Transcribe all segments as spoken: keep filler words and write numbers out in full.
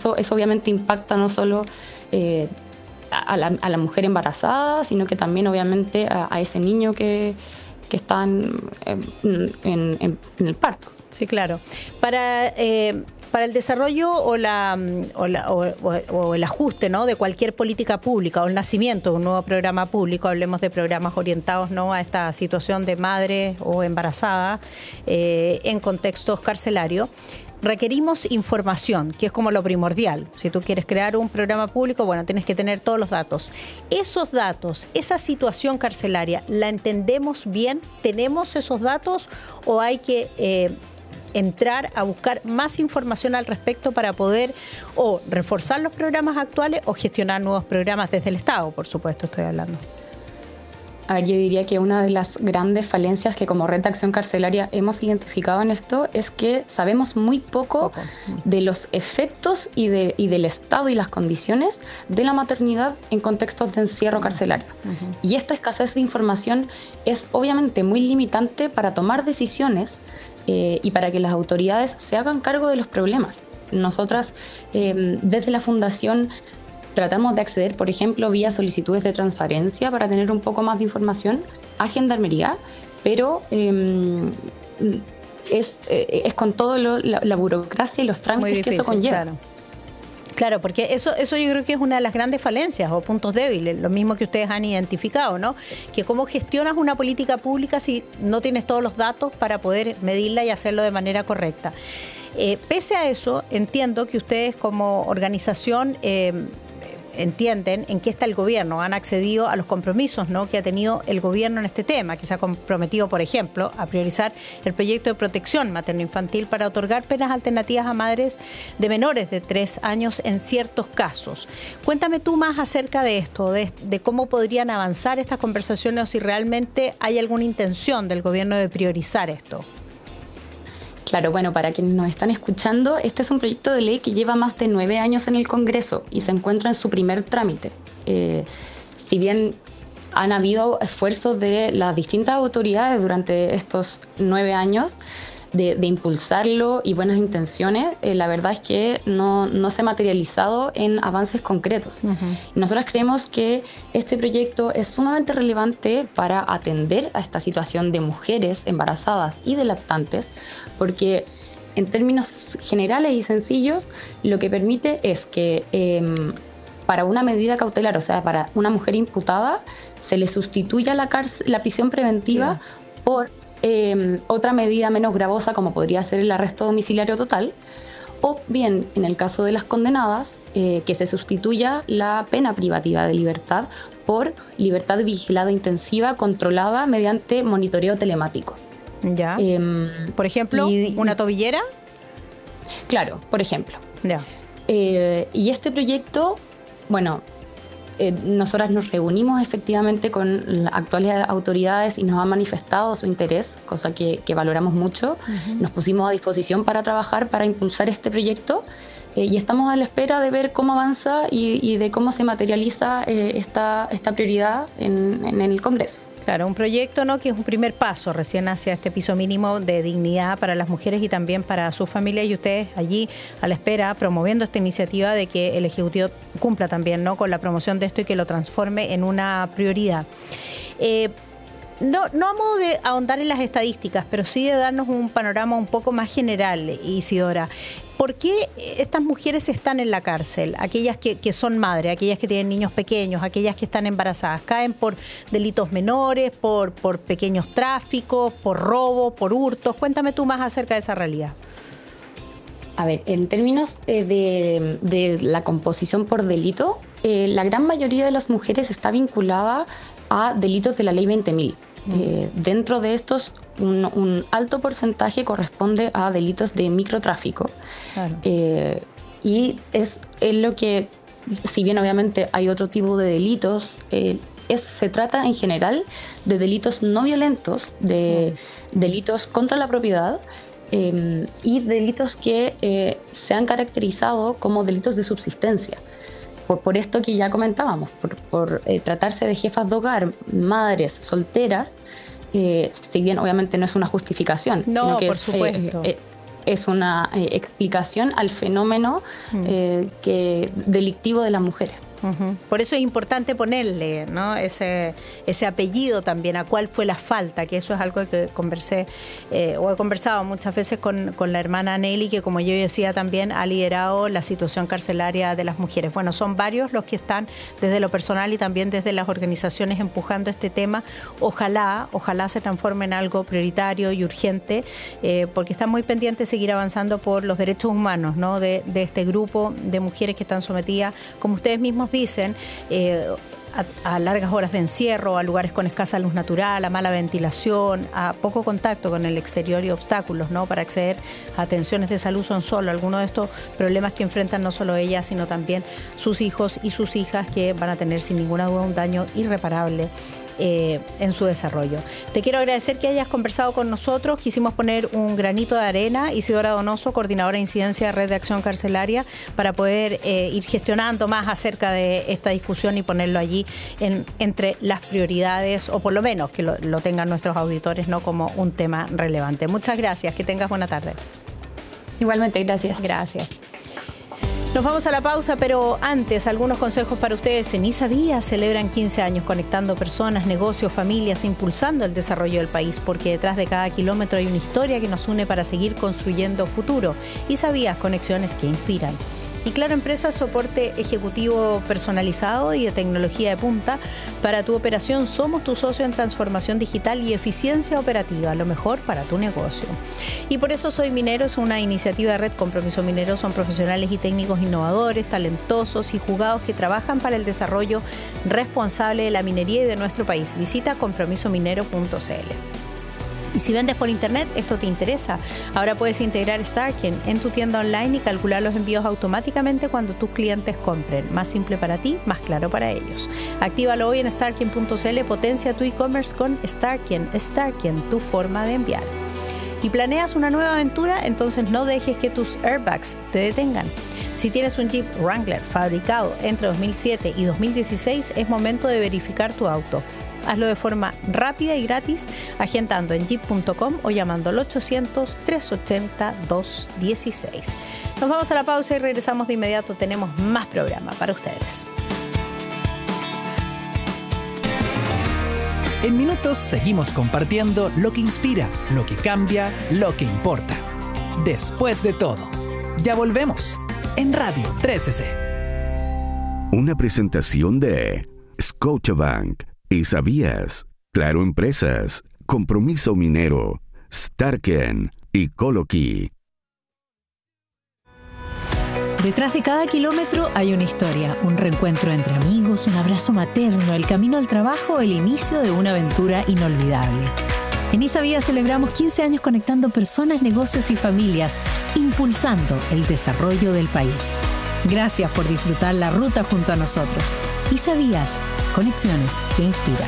eso, eso obviamente impacta no solo eh, a, la, a la mujer embarazada, sino que también obviamente a, a ese niño que, que está en, en, en, en el parto. Sí, claro. Para... Eh... Para el desarrollo o, la, o, la, o, o el ajuste, ¿no?, de cualquier política pública o el nacimiento de un nuevo programa público, hablemos de programas orientados, ¿no?, a esta situación de madre o embarazada eh, en contextos carcelarios, requerimos información, que es como lo primordial. Si tú quieres crear un programa público, bueno, tienes que tener todos los datos. Esos datos, esa situación carcelaria, ¿la entendemos bien? ¿Tenemos esos datos o hay que... Eh, entrar a buscar más información al respecto para poder o reforzar los programas actuales o gestionar nuevos programas desde el Estado, por supuesto, estoy hablando? A ver, yo diría que una de las grandes falencias que como Red de Acción Carcelaria hemos identificado en esto es que sabemos muy poco, poco. de los efectos y, de, y del estado y las condiciones de la maternidad en contextos de encierro carcelario. Uh-huh. Y esta escasez de información es obviamente muy limitante para tomar decisiones Eh, y para que las autoridades se hagan cargo de los problemas. Nosotras, eh, desde la Fundación, tratamos de acceder, por ejemplo, vía solicitudes de transparencia para tener un poco más de información a Gendarmería, pero eh, es, eh, es con toda la, la burocracia y los trámites difícil, que eso conlleva. Claro. Claro, porque eso, eso yo creo que es una de las grandes falencias o puntos débiles, lo mismo que ustedes han identificado, ¿no? Que cómo gestionas una política pública si no tienes todos los datos para poder medirla y hacerlo de manera correcta. Eh, pese a eso, entiendo que ustedes como organización eh, entienden en qué está el gobierno, han accedido a los compromisos, ¿no?, que ha tenido el gobierno en este tema, que se ha comprometido, por ejemplo, a priorizar el proyecto de protección materno-infantil para otorgar penas alternativas a madres de menores de tres años en ciertos casos. Cuéntame tú más acerca de esto, de, de cómo podrían avanzar estas conversaciones o si realmente hay alguna intención del gobierno de priorizar esto. Claro, bueno, para quienes nos están escuchando, este es un proyecto de ley que lleva más de nueve años en el Congreso y se encuentra en su primer trámite. Eh, si bien han habido esfuerzos de las distintas autoridades durante estos nueve años de, de impulsarlo y buenas intenciones, eh, la verdad es que no, no se ha materializado en avances concretos. Uh-huh. Nosotros creemos que este proyecto es sumamente relevante para atender a esta situación de mujeres embarazadas y de lactantes, porque en términos generales y sencillos, lo que permite es que eh, para una medida cautelar, o sea, para una mujer imputada, se le sustituya la, cárcel, la prisión preventiva yeah. por eh, otra medida menos gravosa, como podría ser el arresto domiciliario total, o bien, en el caso de las condenadas, eh, que se sustituya la pena privativa de libertad por libertad vigilada intensiva controlada mediante monitoreo telemático. Ya. Eh, por ejemplo, y, ¿una tobillera? Claro, por ejemplo. Ya. Eh, y este proyecto, bueno, eh, nosotras nos reunimos efectivamente con las actuales autoridades y nos han manifestado su interés, cosa que, que valoramos mucho. Uh-huh. Nos pusimos a disposición para trabajar, para impulsar este proyecto eh, y estamos a la espera de ver cómo avanza y, y de cómo se materializa eh, esta, esta prioridad en, en el Congreso. Claro, un proyecto, ¿no?, que es un primer paso recién hacia este piso mínimo de dignidad para las mujeres y también para sus familias, y ustedes allí a la espera promoviendo esta iniciativa de que el Ejecutivo cumpla también, ¿no?, con la promoción de esto y que lo transforme en una prioridad. Eh, No, no a modo de ahondar en las estadísticas, pero sí de darnos un panorama un poco más general, Isidora. ¿Por qué estas mujeres están en la cárcel? Aquellas que, que son madres, aquellas que tienen niños pequeños, aquellas que están embarazadas. ¿Caen por delitos menores, por, por pequeños tráficos, por robo, por hurtos? Cuéntame tú más acerca de esa realidad. A ver, en términos eh, de, de la composición por delito, eh, la gran mayoría de las mujeres está vinculada a delitos de la ley veinte mil. Eh, dentro de estos, un, un alto porcentaje corresponde a delitos de microtráfico. Claro. Eh, y es, es lo que, si bien obviamente hay otro tipo de delitos, eh, es, se trata en general de delitos no violentos, de mm. delitos contra la propiedad eh, y delitos que eh, se han caracterizado como delitos de subsistencia. Por, por esto que ya comentábamos, por, por eh, tratarse de jefas de hogar, madres solteras, eh, si bien obviamente no es una justificación, no, sino que por es, supuesto. Eh, eh, es una eh, explicación al fenómeno eh, que, delictivo de las mujeres. Uh-huh. Por eso es importante ponerle, ¿no?, ese, ese apellido también a cuál fue la falta, que eso es algo que conversé eh, o he conversado muchas veces con, con la hermana Nelly, que como yo decía también ha liderado la situación carcelaria de las mujeres. Bueno, son varios los que están desde lo personal y también desde las organizaciones empujando este tema. Ojalá, ojalá se transforme en algo prioritario y urgente, eh, porque están muy pendientes de seguir avanzando por los derechos humanos, ¿no?, de, de este grupo de mujeres que están sometidas, como ustedes mismos dicen, eh, a, a largas horas de encierro, a lugares con escasa luz natural, a mala ventilación, a poco contacto con el exterior y obstáculos, ¿no?, para acceder a atenciones de salud. Son solo algunos de estos problemas que enfrentan no solo ellas, sino también sus hijos y sus hijas, que van a tener sin ninguna duda un daño irreparable Eh, en su desarrollo. Te quiero agradecer que hayas conversado con nosotros. Quisimos poner un granito de arena. Isidora Donoso, coordinadora de incidencia de Red de Acción Carcelaria, para poder eh, ir gestionando más acerca de esta discusión y ponerlo allí en, entre las prioridades, o por lo menos que lo, lo tengan nuestros auditores, ¿no?, como un tema relevante. Muchas gracias. Que tengas buena tarde. Igualmente, gracias. Gracias. Nos vamos a la pausa, pero antes, algunos consejos para ustedes. En Isabías celebran quince años conectando personas, negocios, familias, impulsando el desarrollo del país, porque detrás de cada kilómetro hay una historia que nos une para seguir construyendo futuro. Isabías, conexiones que inspiran. Y Claro Empresas, soporte ejecutivo personalizado y de tecnología de punta. Para tu operación somos tu socio en transformación digital y eficiencia operativa, lo mejor para tu negocio. Y por eso Soy Minero es una iniciativa de Red Compromiso Minero. Son profesionales y técnicos innovadores, talentosos y jugados que trabajan para el desarrollo responsable de la minería y de nuestro país. Visita compromiso minero punto c l. Y si vendes por internet, esto te interesa. Ahora puedes integrar Starken en tu tienda online y calcular los envíos automáticamente cuando tus clientes compren. Más simple para ti, más claro para ellos. Actívalo hoy en starken punto c l. Potencia tu e-commerce con Starken. Starken, tu forma de enviar. ¿Y planeas una nueva aventura? Entonces no dejes que tus airbags te detengan. Si tienes un Jeep Wrangler fabricado entre dos mil siete y dos mil dieciséis, es momento de verificar tu auto. Hazlo de forma rápida y gratis, agendando en jeep punto com o llamando al ochocientos, trescientos ochenta, doscientos dieciséis. Nos vamos a la pausa y regresamos de inmediato. Tenemos más programa para ustedes. En minutos seguimos compartiendo lo que inspira, lo que cambia, lo que importa. Después de todo, ya volvemos en Radio trece C. Una presentación de Scotiabank. ¿Y sabías? Claro Empresas, Compromiso Minero, Starken y Coloquí. Detrás de cada kilómetro hay una historia, un reencuentro entre amigos, un abrazo materno, el camino al trabajo o el inicio de una aventura inolvidable. En Isabías celebramos quince años conectando personas, negocios y familias, impulsando el desarrollo del país. Gracias por disfrutar la ruta junto a nosotros. Isabías, conexiones que inspiran.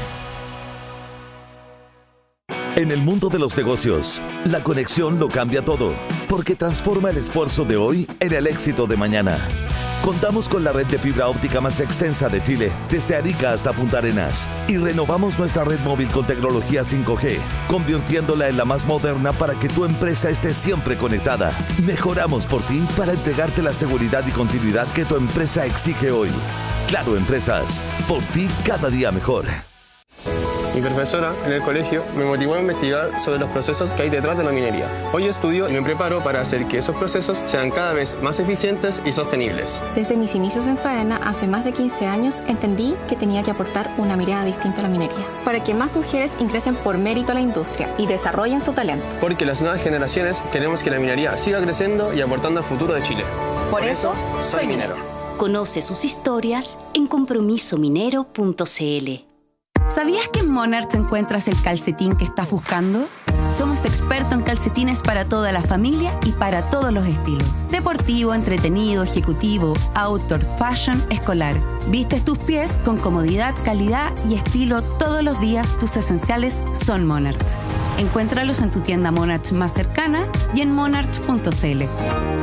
En el mundo de los negocios, la conexión lo cambia todo, porque transforma el esfuerzo de hoy en el éxito de mañana. Contamos con la red de fibra óptica más extensa de Chile, desde Arica hasta Punta Arenas, y renovamos nuestra red móvil con tecnología cinco G, convirtiéndola en la más moderna para que tu empresa esté siempre conectada. Mejoramos por ti para entregarte la seguridad y continuidad que tu empresa exige hoy. Claro Empresas, por ti cada día mejor. Mi profesora en el colegio me motivó a investigar sobre los procesos que hay detrás de la minería. Hoy estudio y me preparo para hacer que esos procesos sean cada vez más eficientes y sostenibles. Desde mis inicios en faena, hace más de quince años, entendí que tenía que aportar una mirada distinta a la minería, para que más mujeres ingresen por mérito a la industria y desarrollen su talento. Porque las nuevas generaciones queremos que la minería siga creciendo y aportando al futuro de Chile. Por, por eso, eso, soy minero. Conoce sus historias en compromiso minero punto c l. ¿Sabías que en Monarch encuentras el calcetín que estás buscando? Somos expertos en calcetines para toda la familia y para todos los estilos. Deportivo, entretenido, ejecutivo, outdoor, fashion, escolar. Vistes tus pies con comodidad, calidad y estilo todos los días. Tus esenciales son Monarch. Encuéntralos en tu tienda Monarch más cercana y en monarch punto c l.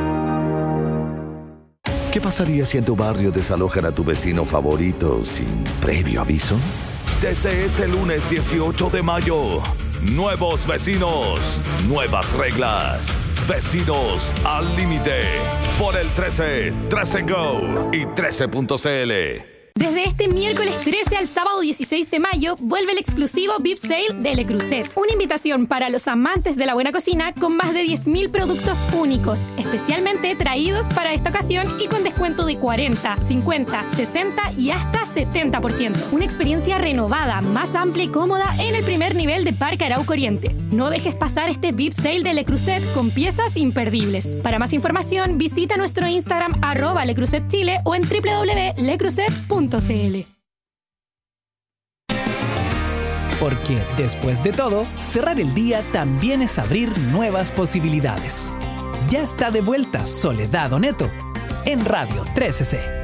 ¿Qué pasaría si en tu barrio desalojan a tu vecino favorito sin previo aviso? Desde este lunes dieciocho de mayo, nuevos vecinos, nuevas reglas. Vecinos al límite. Por el trece, trece Go y trece punto c l. Desde este miércoles trece al sábado dieciséis de mayo, vuelve el exclusivo V I P Sale de Le Creuset. Una invitación para los amantes de la buena cocina con más de diez mil productos únicos, especialmente traídos para esta ocasión y con descuento de cuarenta, cincuenta, sesenta y hasta setenta por ciento. Una experiencia renovada, más amplia y cómoda en el primer nivel de Parque Arauco Oriente. No dejes pasar este V I P Sale de Le Creuset con piezas imperdibles. Para más información, visita nuestro Instagram arroba Le Creuset Chile o en w w w punto le creuset punto c l. Porque después de todo, cerrar el día también es abrir nuevas posibilidades. Ya está de vuelta Soledad Oneto en Radio trece C.